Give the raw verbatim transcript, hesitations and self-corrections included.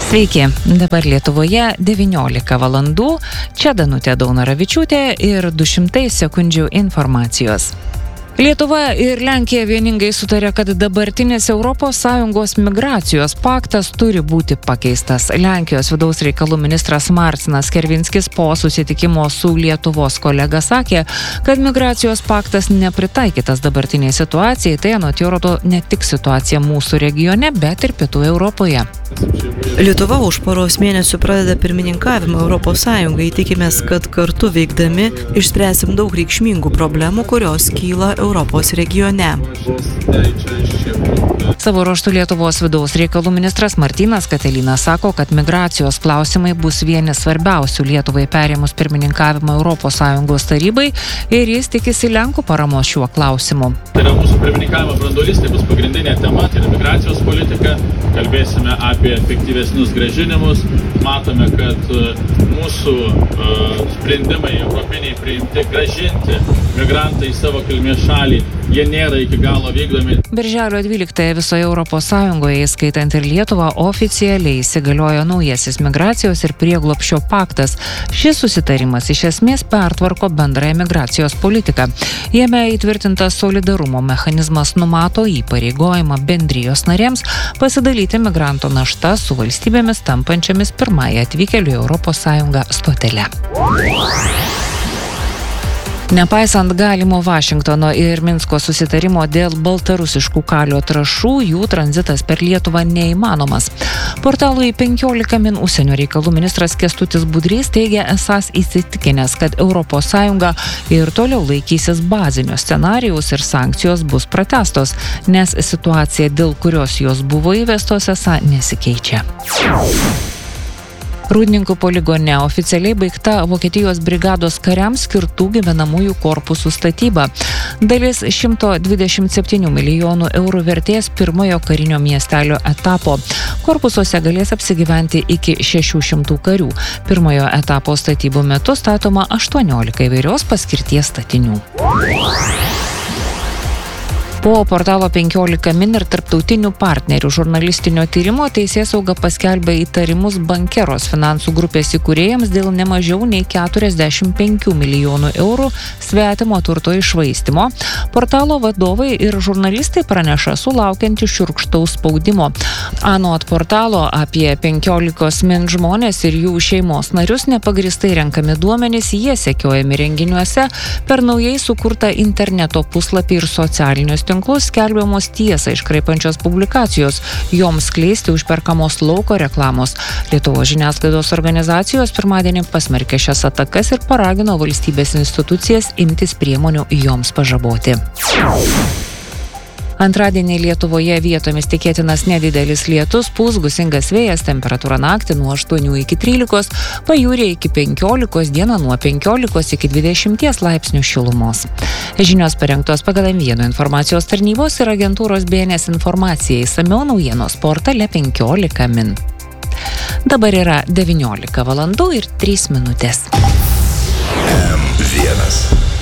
Sveiki, dabar Lietuvoje devyniolika valandų, čia Danutė Daunoravičiūtė ir du šimtai sekundžių informacijos. Lietuva ir Lenkija vieningai sutarė, kad dabartinis Europos Sąjungos migracijos paktas turi būti pakeistas. Lenkijos vidaus reikalų ministras Marcinas Kervinskis po susitikimo su Lietuvos kolega sakė, kad migracijos paktas nepritaikytas dabartiniai situacijai, tai anot jo rodo ne tik situacija mūsų regione, bet ir Pietų Europoje. Lietuva už poros mėnesių pradeda pirmininkavimą Europos Sąjungai. Tikimės, kad kartu veikdami išspręsim daug reikšmingų problemų, kurios kyla Europos regione. Savo ruožtu Lietuvos vidaus reikalų ministras Martynas Katelynas sako, kad migracijos klausimai bus vieni svarbiausių Lietuvai perėmus pirmininkavimą Europos Sąjungos tarybai ir jis tikisi Lenkų paramos šiuo klausimu. Tai yra mūsų pirmininkavimo branduolys, tai bus pagrindinė tema, tai yra migracijos politika. Kalbėsime apie efektyvesnius grąžinimus. Matome, kad mūsų uh, sprendimai europiniai priimti grąžinti migrantai į savo kilmės šalį, jie nėra iki galo vykdomi. Birželio dvyliktąją visoje Europos Sąjungoje, įskaitant ir Lietuvą, oficialiai įsigaliojo naujasis migracijos ir prieglobsčio paktas. Šis susitarimas iš esmės pertvarko bendrąją migracijos politiką. Jame įtvirtintas solidarumo mechanizmas numato įpareigojimą bendrijos narėms pasidalyti migranto naštą su valstybėmis tampančiamis pirmąją atvykėlių į Europos Sąjungą stotele. Nepaisant galimo Vašingtono ir Minsko susitarimo dėl baltarusiškų kalio trąšų, jų tranzitas per Lietuvą neįmanomas. Portalui penkiolika min užsienio reikalų ministras Kęstutis Budrys teigia esąs įsitikinęs, kad Europos Sąjunga ir toliau laikysis bazinio scenarijaus ir sankcijos bus pratęstos, nes situacija, dėl kurios jos buvo įvestos, esą nesikeičia. Rūdninkų poligone oficialiai baigta Vokietijos brigados kariams skirtų gyvenamųjų korpusų statyba. Dalis šimto dvidešimt septynių milijonų eurų vertės pirmojo karinio miestelio etapo. Korpusuose galės apsigyventi iki šešių šimtų karių. Pirmojo etapo statybų metu statoma aštuoniolika įvairios paskirties statinių. Po portalo penkiolika min ir tarptautinių partnerių žurnalistinio tyrimo teisėsauga paskelbė įtarimus Bankeros finansų grupės įkūrėjams dėl nemažiau nei keturiasdešimt penkių milijonų eurų svetimo turto iššvaistymo. Portalo vadovai ir žurnalistai praneša sulaukiantys šiurkštaus spaudimo. Anot portalo apie penkiolikos min žmonės ir jų šeimos narius nepagristai renkami duomenys, jie sekiojami renginiuose per naujai sukurtą interneto puslapį ir socialinius tinklus skelbiamos tiesą iškraipančios publikacijos, joms skleisti užperkamos lauko reklamos. Lietuvos žiniasklaidos organizacijos pirmadienį pasmerkė šias atakas ir paragino valstybės institucijas imtis priemonių joms pažaboti. Antradienį Lietuvoje vietomis tikėtinas nedidelis lietus, pūs gūsingas vėjas, temperatūra naktį nuo aštuonių iki trylikos, pajūryje iki penkiolikos, dieną nuo penkiolikos iki dvidešimties laipsnių šilumos. Žinios parengtos pagal M vienas informacijos tarnybos ir agentūros B N S informacija, išsamiau naujienos portale penkiolika min. Dabar yra devyniolika valandų ir trys minutės. M vienas.